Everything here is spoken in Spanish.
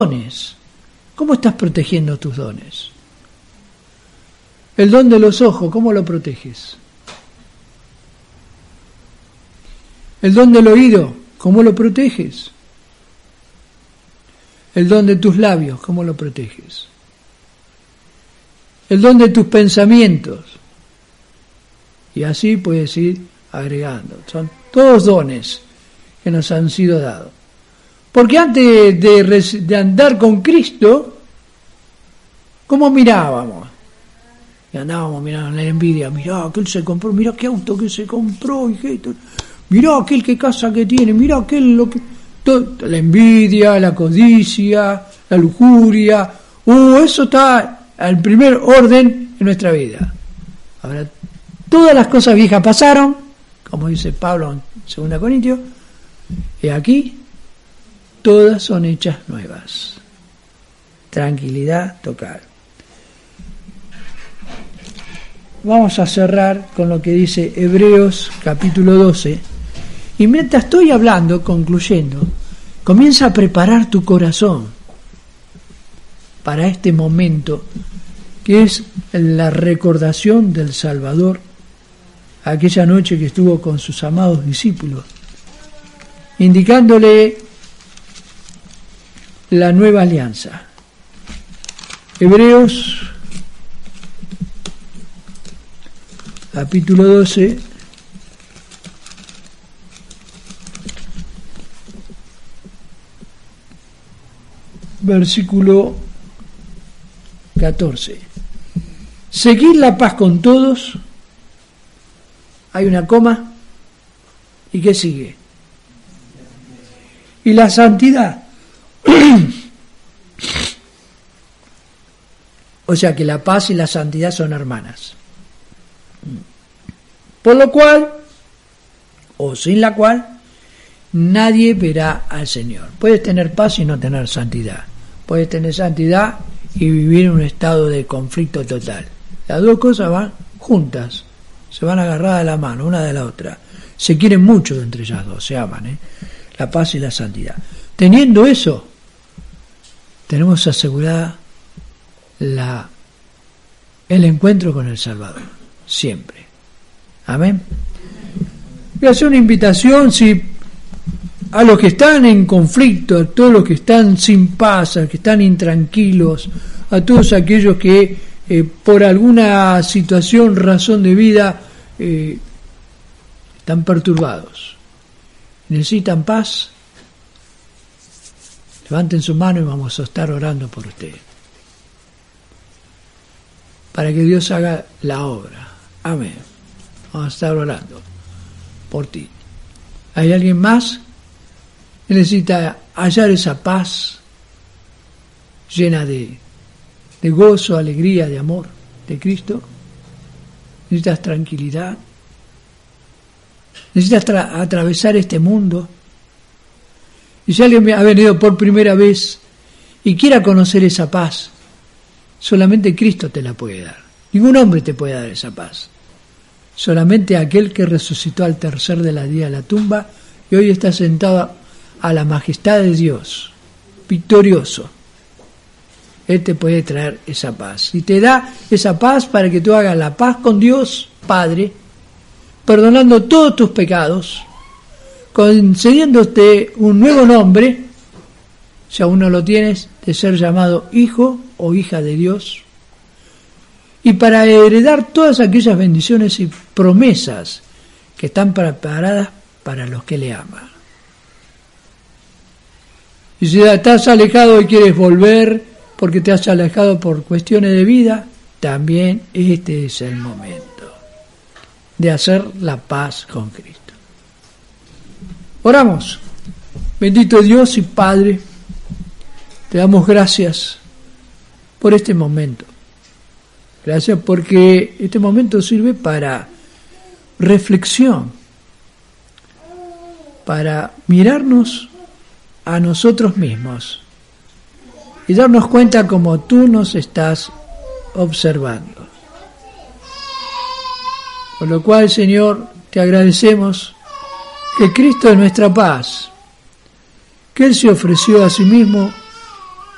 dones. ¿Cómo estás protegiendo tus dones? El don de los ojos, ¿cómo lo proteges? El don del oído, ¿cómo lo proteges? El don de tus labios, ¿cómo lo proteges? El don de tus pensamientos. Y así puedes ir agregando. Son todos dones que nos han sido dados. Porque antes de andar con Cristo, ¿cómo mirábamos? Y andábamos mirando la envidia. Mirá, aquel se compró, mirá qué auto que se compró, hijito. Mirá aquel qué casa que tiene, mirá aquel lo que... Todo, la envidia, la codicia, la lujuria. Eso está al primer orden en nuestra vida. Ahora, todas las cosas viejas pasaron, como dice Pablo en 2 Corintios, y aquí todas son hechas nuevas. Tranquilidad total. Vamos a cerrar con lo que dice Hebreos capítulo 12. Y mientras estoy hablando, concluyendo, comienza a preparar tu corazón para este momento que es la recordación del Salvador, aquella noche que estuvo con sus amados discípulos, indicándole la nueva alianza. Hebreos capítulo 12, versículo 14. Seguid la paz con todos. Hay una coma. ¿Y qué sigue? Y la santidad. O sea que la paz y la santidad son hermanas. Por lo cual, o sin la cual, nadie verá al Señor. Puedes tener paz y no tener santidad. Puedes tener santidad y vivir en un estado de conflicto total. Las dos cosas van juntas, se van agarradas de la mano, una de la otra. Se quieren mucho entre ellas dos, se aman, la paz y la santidad. Teniendo eso, tenemos asegurada el encuentro con el Salvador, siempre. Amén. Voy a hacer una invitación, a los que están en conflicto, a todos los que están sin paz, a los que están intranquilos, a todos aquellos que por alguna situación, razón de vida, están perturbados, necesitan paz, levanten su mano y vamos a estar orando por ustedes, para que Dios haga la obra. Amén. Vamos a estar orando por ti. ¿Hay alguien más que necesita hallar esa paz llena de gozo, alegría, de amor de Cristo? ¿Necesitas tranquilidad? ¿Necesitas atravesar este mundo? Y si alguien ha venido por primera vez y quiera conocer esa paz, solamente Cristo te la puede dar. Ningún hombre te puede dar esa paz. Solamente aquel que resucitó al tercer día de la tumba y hoy está sentado a la majestad de Dios, victorioso. Él te puede traer esa paz. Y te da esa paz para que tú hagas la paz con Dios, Padre, perdonando todos tus pecados, concediéndote un nuevo nombre, si aún no lo tienes, de ser llamado hijo o hija de Dios, y para heredar todas aquellas bendiciones y promesas que están preparadas para los que le aman. Y si estás alejado y quieres volver porque te has alejado por cuestiones de vida, también este es el momento de hacer la paz con Cristo. Oramos. Bendito Dios y Padre, te damos gracias por este momento. Gracias porque este momento sirve para reflexión, para mirarnos a nosotros mismos y darnos cuenta como tú nos estás observando. Por lo cual, Señor, te agradecemos que Cristo es nuestra paz, que Él se ofreció a sí mismo